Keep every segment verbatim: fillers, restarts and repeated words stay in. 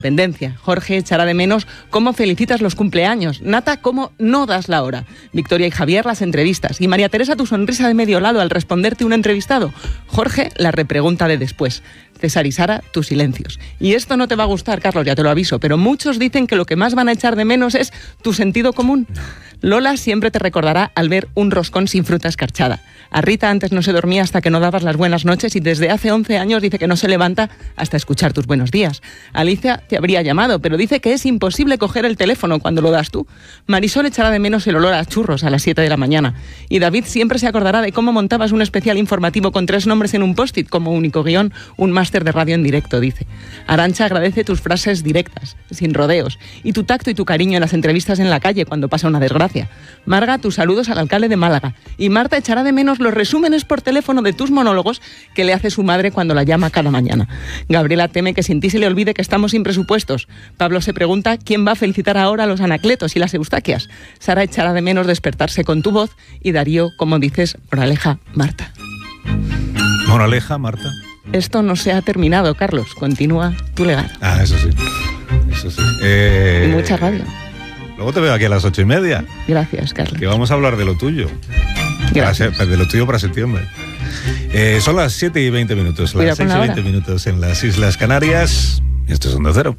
Pendencia. Jorge echará de menos cómo felicitas los cumpleaños. Nata, cómo no das la hora. Victoria y Javier, las entrevistas. Y María Teresa, tu sonrisa de medio lado al responderte un entrevistado. Jorge, la repregunta de después. César y Sara, tus silencios. Y esto no te va a gustar, Carlos, ya te lo aviso, pero muchos dicen que lo que más van a echar de menos es tu sentido común. Lola siempre te recordará al ver un roscón sin fruta escarchada. A Rita antes no se dormía hasta que no dabas las buenas noches y desde hace once años dice que no se levanta hasta escuchar tus buenos días. Alicia te habría llamado, pero dice que es imposible coger el teléfono cuando lo das tú. Marisol echará de menos el olor a churros a las siete de la mañana. Y David siempre se acordará de cómo montabas un especial informativo con tres nombres en un post-it como único guión, un máster de radio en directo, dice. Arantxa agradece tus frases directas, sin rodeos, y tu tacto y tu cariño en las entrevistas en la calle cuando pasa una desgracia. Marga, tus saludos al alcalde de Málaga. Y Marta echará de menos los resúmenes por teléfono de tus monólogos que le hace su madre cuando la llama cada mañana. Gabriela teme que sin ti se le olvide que estamos sin presupuestos. Pablo se pregunta quién va a felicitar ahora a los Anacletos y las Eustaquias. Sara echará de menos despertarse con tu voz y Darío, como dices, moraleja, Marta. Moraleja, Marta. Esto no se ha terminado, Carlos. Continúa tu legado. Ah, eso sí. Eso sí. Eh... Y mucha radio. Luego te veo aquí a las ocho y media. Gracias, Carlos. Que vamos a hablar de lo tuyo. Gracias. Para, de lo tuyo para septiembre. Eh, son las siete y veinte minutos. Las seis y veinte minutos en las Islas Canarias. Y esto es Onda Cero.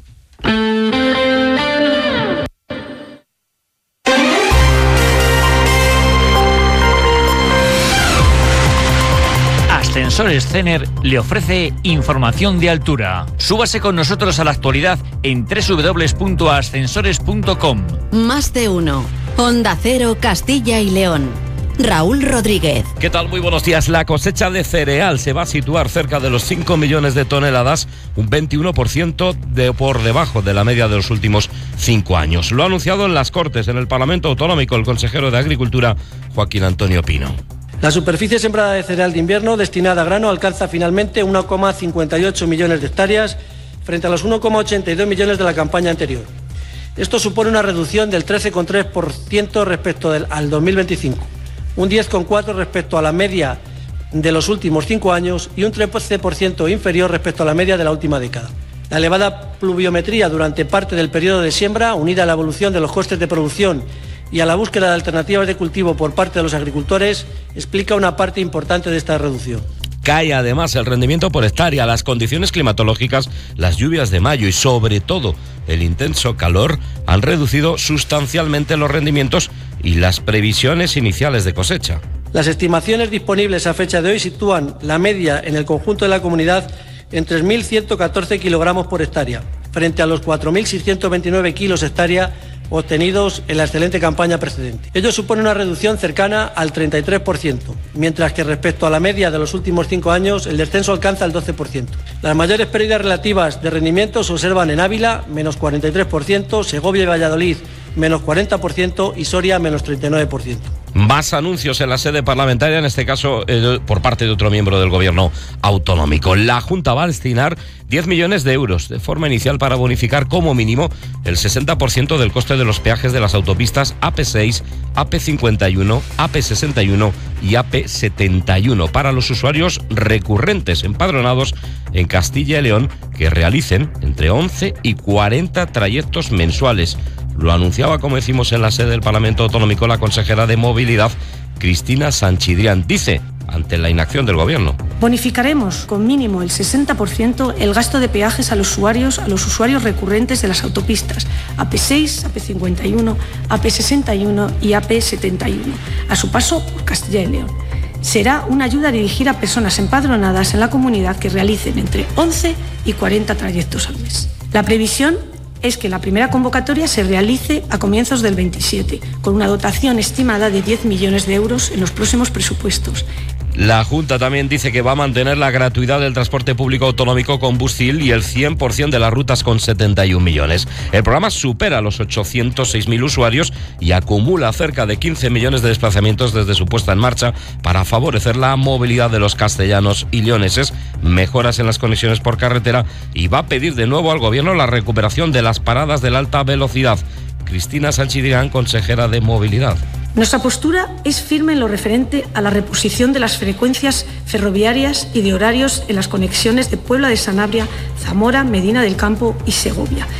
Ascensores Cener le ofrece información de altura. Súbase con nosotros a la actualidad en doble u doble u doble u punto ascensores punto com. Más de uno. Onda Cero, Castilla y León. Raúl Rodríguez. ¿Qué tal? Muy buenos días. La cosecha de cereal se va a situar cerca de los cinco millones de toneladas, un veintiuno por ciento de, por debajo de la media de los últimos cinco años. Lo ha anunciado en las Cortes, en el Parlamento Autonómico, el consejero de Agricultura, Joaquín Antonio Pino. La superficie sembrada de cereal de invierno destinada a grano alcanza finalmente uno coma cincuenta y ocho millones de hectáreas frente a los uno coma ochenta y dos millones de la campaña anterior. Esto supone una reducción del trece coma tres por ciento respecto del, al dos mil veinticinco, un diez coma cuatro por ciento respecto a la media de los últimos cinco años y un trece por ciento inferior respecto a la media de la última década. La elevada pluviometría durante parte del periodo de siembra, unida a la evolución de los costes de producción y a la búsqueda de alternativas de cultivo por parte de los agricultores, explica una parte importante de esta reducción. Cae además el rendimiento por hectárea. Las condiciones climatológicas, las lluvias de mayo y sobre todo el intenso calor han reducido sustancialmente los rendimientos y las previsiones iniciales de cosecha. Las estimaciones disponibles a fecha de hoy sitúan la media en el conjunto de la comunidad en tres mil ciento catorce kilogramos por hectárea, frente a los cuatro mil seiscientos veintinueve kilos hectárea obtenidos en la excelente campaña precedente. Ello supone una reducción cercana al treinta y tres por ciento, mientras que respecto a la media de los últimos cinco años el descenso alcanza el doce por ciento. Las mayores pérdidas relativas de rendimiento se observan en Ávila, menos cuarenta y tres por ciento, Segovia y Valladolid, menos cuarenta por ciento y Soria, menos treinta y nueve por ciento. Más anuncios en la sede parlamentaria, en este caso eh, por parte de otro miembro del gobierno autonómico. La Junta va a destinar diez millones de euros de forma inicial para bonificar como mínimo el sesenta por ciento del coste de los peajes de las autopistas A P seis, A P cincuenta y uno, A P sesenta y uno y A P setenta y uno para los usuarios recurrentes empadronados en Castilla y León que realicen entre once y cuarenta trayectos mensuales. Lo anunciaba, como decimos, en la sede del Parlamento Autonómico la consejera de Movilidad, Cristina Sanchidrián. Dice, ante la inacción del Gobierno: bonificaremos con mínimo el sesenta por ciento el gasto de peajes a los usuarios, a los usuarios recurrentes de las autopistas A P seis, A P cincuenta y uno, A P sesenta y uno y A P setenta y uno, a su paso por Castilla y León. Será una ayuda dirigida a personas empadronadas en la comunidad que realicen entre once y cuarenta trayectos al mes. La previsión es que la primera convocatoria se realice a comienzos del veintisiete, con una dotación estimada de diez millones de euros en los próximos presupuestos. La Junta también dice que va a mantener la gratuidad del transporte público autonómico con Buscil y el cien por ciento de las rutas con setenta y un millones. El programa supera los ochocientos seis mil usuarios y acumula cerca de quince millones de desplazamientos desde su puesta en marcha para favorecer la movilidad de los castellanos y leoneses, mejoras en las conexiones por carretera y va a pedir de nuevo al Gobierno la recuperación de las paradas de la alta velocidad. Cristina Sanchidrián, consejera de Movilidad. Nuestra postura es firme en lo referente a la reposición de las frecuencias ferroviarias y de horarios en las conexiones de Puebla de Sanabria, Zamora, Medina del Campo y Segovia.